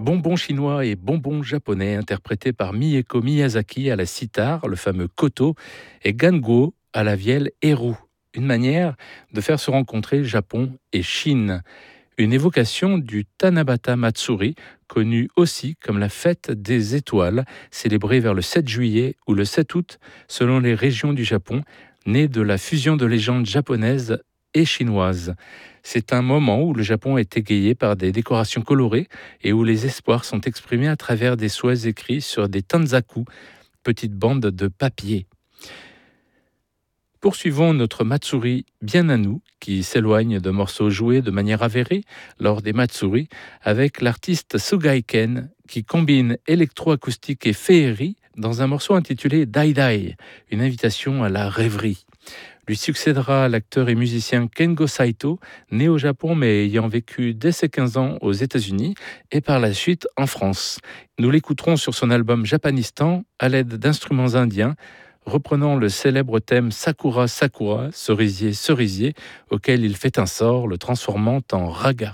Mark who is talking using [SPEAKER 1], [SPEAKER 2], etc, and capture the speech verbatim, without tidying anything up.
[SPEAKER 1] Bonbons chinois et bonbons japonais interprétés par Mieko Miyazaki à la sitar, le fameux koto, et Ganguo à la vielle eru. Une manière de faire se rencontrer Japon et Chine. Une évocation du Tanabata Matsuri, connu aussi comme la fête des étoiles, célébrée vers le sept juillet ou le sept août selon les régions du Japon, née de la fusion de légendes japonaises et chinoises. C'est un moment où le Japon est égayé par des décorations colorées et où les espoirs sont exprimés à travers des souhaits écrits sur des tanzaku, petites bandes de papier. Poursuivons notre Matsuri bien à nous, qui s'éloigne de morceaux joués de manière avérée lors des Matsuri, avec l'artiste Sugaiken, qui combine électroacoustique et féerie dans un morceau intitulé Dai Dai, une invitation à la rêverie. Lui succédera l'acteur et musicien Kengo Saito, né au Japon mais ayant vécu dès ses quinze ans aux États-Unis et par la suite en France. Nous l'écouterons sur son album Japanistan à l'aide d'instruments indiens, reprenant le célèbre thème Sakura Sakura, cerisier cerisier, auquel il fait un sort, le transformant en raga.